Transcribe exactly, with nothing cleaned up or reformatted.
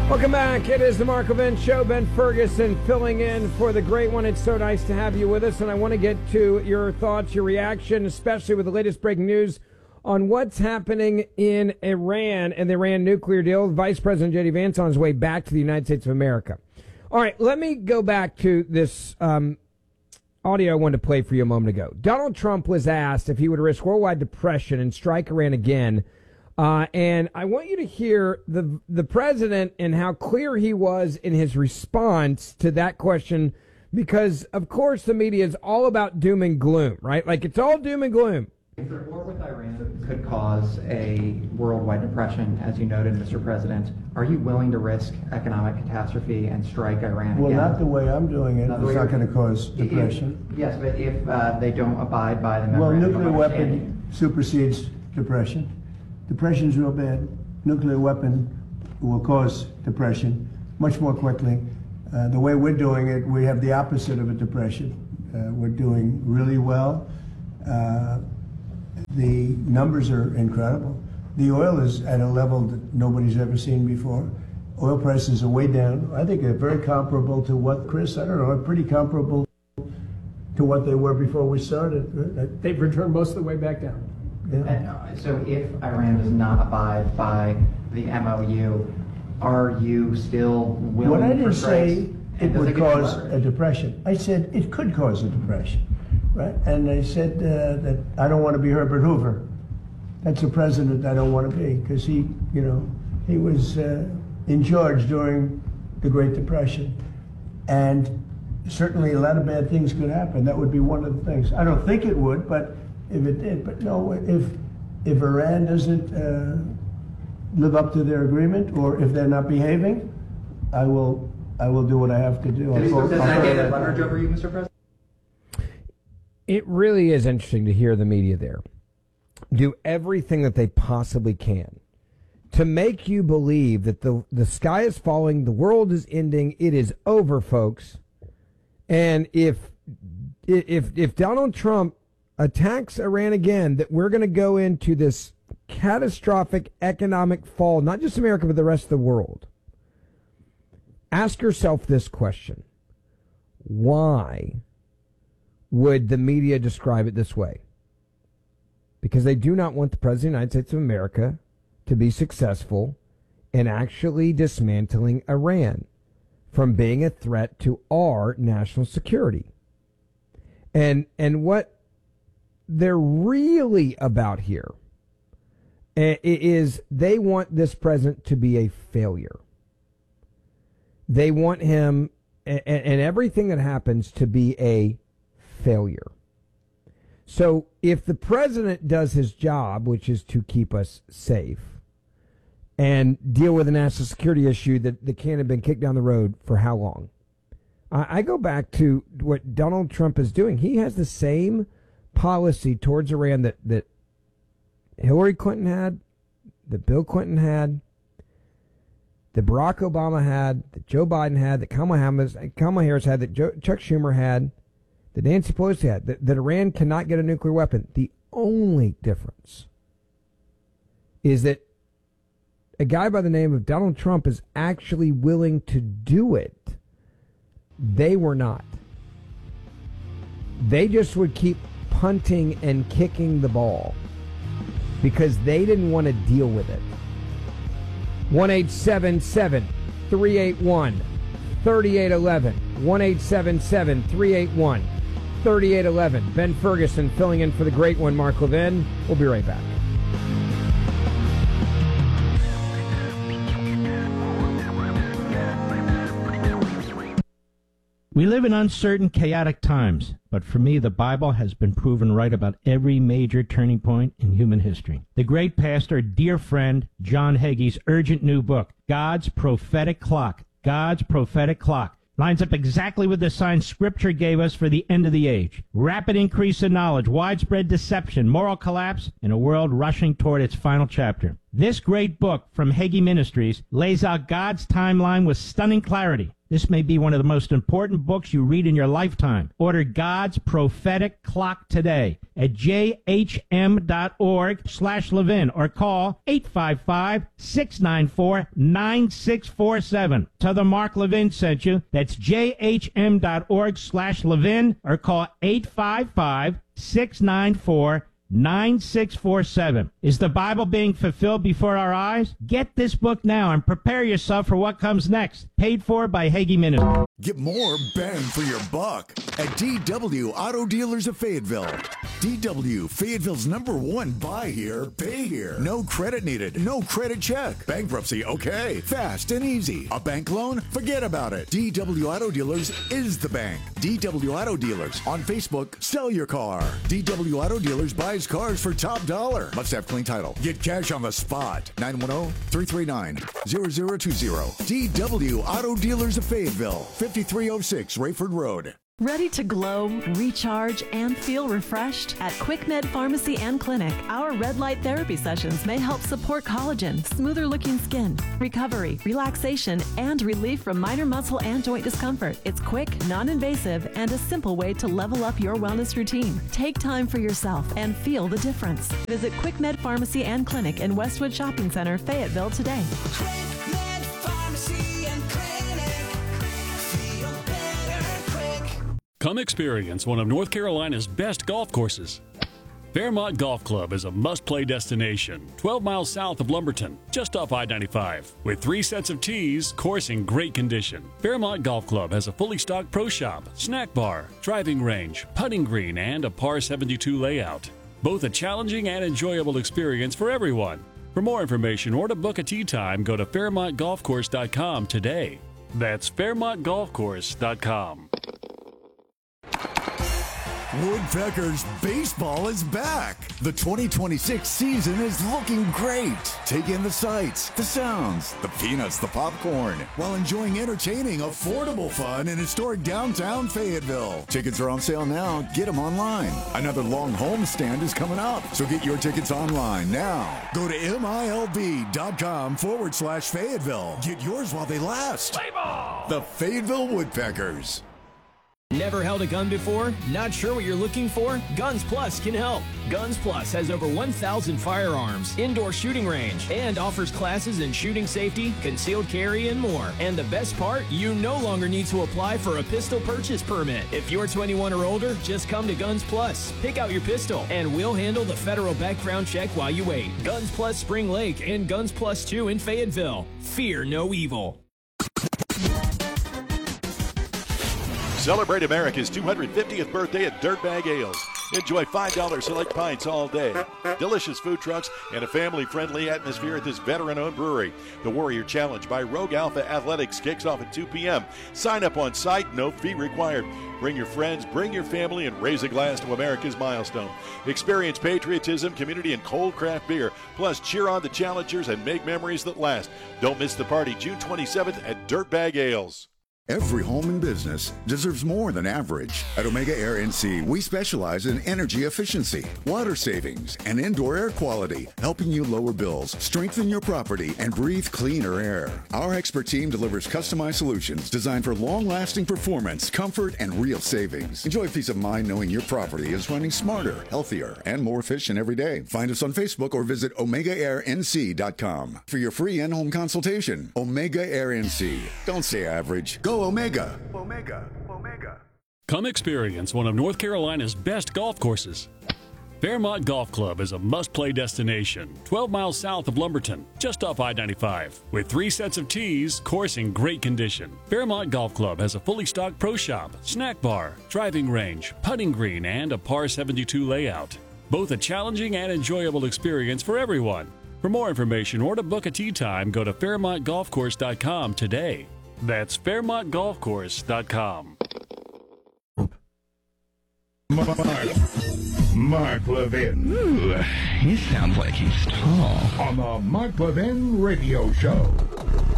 Welcome back. It is the Mark Levin Show. Ben Ferguson filling in for the great one. It's so nice to have you with us, and I want to get to your thoughts, your reaction, especially with the latest breaking news on what's happening in Iran and the Iran nuclear deal. Vice President J D Vance on his way back to the United States of America. All right, let me go back to this um, audio I wanted to play for you a moment ago. Donald Trump was asked if he would risk worldwide depression and strike Iran again. Uh, and I want you to hear the the president and how clear he was in his response to that question, because, of course, the media is all about doom and gloom, right? Like, it's all doom and gloom. If the war with Iran could cause a worldwide depression, as you noted, Mister President, are you willing to risk economic catastrophe and strike Iran well, again? Well, not the way I'm doing it. Not it's not going to cause depression. If, yes, but if uh, they don't abide by the Well, memorandum nuclear of understanding. weapon supersedes depression. Depression's real bad. Nuclear weapon will cause depression much more quickly. Uh, the way we're doing it, we have the opposite of a depression. Uh, we're doing really well. Uh, the numbers are incredible. The oil is at a level that nobody's ever seen before. Oil prices are way down. I think they're very comparable to what, Chris, I don't know, pretty comparable to what they were before we started. They've returned most of the way back down. Yeah. And, uh, so if Iran does not abide by the M O U, are you still willing What I for didn't strikes? say it And does would get you cause leverage? a depression. I said it could cause a depression, right? And I said uh, that I don't want to be Herbert Hoover. That's a president I don't want to be, because he, you know, he was uh, in charge during the Great Depression. And certainly a lot of bad things could happen. That would be one of the things. I don't think it would, but if it did. But no, if if Iran doesn't uh, live up to their agreement, or if they're not behaving, I will I will do what I have to do. Does I'll- does I'll that throw get that leverage down. over you, Mister President? It really is interesting to hear the media there do everything that they possibly can to make you believe that the the sky is falling, the world is ending, it is over, folks. And if if if Donald Trump attacks Iran again, that we're going to go into this catastrophic economic fall, not just America, but the rest of the world. Ask yourself this question. Why would the media describe it this way? Because they do not want the President of the United States of America to be successful in actually dismantling Iran from being a threat to our national security. And and what they're really about here is they want this president to be a failure. They want him and, and everything that happens to be a failure. So if the president does his job, which is to keep us safe and deal with a national security issue that, that can't have been kicked down the road for how long? I, I go back to what Donald Trump is doing. He has the same policy towards Iran that, that Hillary Clinton had, that Bill Clinton had, that Barack Obama had, that Joe Biden had, that Kamala Harris, Kamala Harris had, that Joe, Chuck Schumer had, that Nancy Pelosi had, that, that Iran cannot get a nuclear weapon. The only difference is that a guy by the name of Donald Trump is actually willing to do it. They were not. They just would keep punting and kicking the ball because they didn't want to deal with it. one eight seven seven, three eight one, three eight one one. one eight seven seven, three eight one, three eight one one. Ben Ferguson filling in for the great one, Mark Levin. We'll be right back. We live in uncertain, chaotic times, but for me, the Bible has been proven right about every major turning point in human history. The great pastor, dear friend, John Hagee's urgent new book, God's Prophetic Clock, God's Prophetic Clock, lines up exactly with the signs Scripture gave us for the end of the age. Rapid increase in knowledge, widespread deception, moral collapse, and a world rushing toward its final chapter. This great book from Hagee Ministries lays out God's timeline with stunning clarity. This may be one of the most important books you read in your lifetime. Order God's Prophetic Clock today at jhm.org slash Levin or call eight five five, six nine four, nine six four seven. Tell them Mark Levin sent you. That's jhm.org slash Levin or call eight five five, six nine four, nine six four seven. Is the Bible being fulfilled before our eyes? Get this book now and prepare yourself for what comes next. Paid for by Hagee Ministries. Get more bang for your buck at D W Auto Dealers of Fayetteville. D W, Fayetteville's number one buy here, pay here. No credit needed, no credit check. Bankruptcy, okay. Fast and easy. A bank loan? Forget about it. D W Auto Dealers is the bank. D W Auto Dealers. On Facebook, sell your car. D W Auto Dealers buys cars for top dollar. Must have clean title. Get cash on the spot. nine one zero, three three nine, zero zero two zero. D W Auto Dealers of Fayetteville. fifty-three oh six Rayford Road. Ready to glow, recharge, and feel refreshed? At QuickMed Pharmacy and Clinic, our red light therapy sessions may help support collagen, smoother looking skin, recovery, relaxation, and relief from minor muscle and joint discomfort. It's quick, non-invasive, and a simple way to level up your wellness routine. Take time for yourself and feel the difference. Visit QuickMed Pharmacy and Clinic in Westwood Shopping Center, Fayetteville today. QuickMed Pharmacy and Clinic. Feel better quick. Come experience one of North Carolina's best golf courses. Fairmont Golf Club is a must-play destination, twelve miles south of Lumberton, just off I ninety-five. With three sets of tees, course in great condition. Fairmont Golf Club has a fully stocked pro shop, snack bar, driving range, putting green, and a par seventy-two layout. Both a challenging and enjoyable experience for everyone. For more information or to book a tee time, go to fairmont golf course dot com today. That's fairmont golf course dot com. Woodpeckers baseball is back. The twenty twenty-six season is looking great. Take in the sights, the sounds, the peanuts, the popcorn, while enjoying entertaining, affordable fun in historic downtown Fayetteville. Tickets are on sale now. Get them online. Another long home stand is coming up, so get your tickets online now. Go to milb.com forward slash Fayetteville. Get yours while they last. Play ball! The Fayetteville Woodpeckers. Never held a gun before? Not sure what you're looking for? Guns Plus can help. Guns Plus has over one thousand firearms, indoor shooting range, and offers classes in shooting safety, concealed carry, and more. And the best part? You no longer need to apply for a pistol purchase permit. If you're twenty-one or older, just come to Guns Plus. Pick out your pistol, and we'll handle the federal background check while you wait. Guns Plus Spring Lake and Guns Plus two in Fayetteville. Fear no evil. Celebrate America's two hundred fiftieth birthday at Dirtbag Ales. Enjoy five dollars select pints all day, delicious food trucks, and a family-friendly atmosphere at this veteran-owned brewery. The Warrior Challenge by Rogue Alpha Athletics kicks off at two p.m. Sign up on site, no fee required. Bring your friends, bring your family, and raise a glass to America's milestone. Experience patriotism, community, and cold craft beer. Plus, cheer on the challengers and make memories that last. Don't miss the party June twenty-seventh at Dirtbag Ales. Every home and business deserves more than average. At Omega Air N C, we specialize in energy efficiency, water savings, and indoor air quality, helping you lower bills, strengthen your property, and breathe cleaner air. Our expert team delivers customized solutions designed for long-lasting performance, comfort, and real savings. Enjoy peace of mind knowing your property is running smarter, healthier, and more efficient every day. Find us on Facebook or visit omega air n c dot com for your free in-home consultation. Omega Air N C. Don't say average. Go Omega. Omega. Omega. Come experience one of North Carolina's best golf courses. Fairmont Golf Club is a must-play destination, twelve miles south of Lumberton, just off I ninety-five. With three sets of tees, course in great condition. Fairmont Golf Club has a fully stocked pro shop, snack bar, driving range, putting green, and a par seventy-two layout. Both a challenging and enjoyable experience for everyone. For more information or to book a tee time, go to fairmont golf course dot com today. That's fairmont golf course dot com. Mark, Mark Levin. Ooh, he sounds like he's tall. On the Mark Levin Radio Show.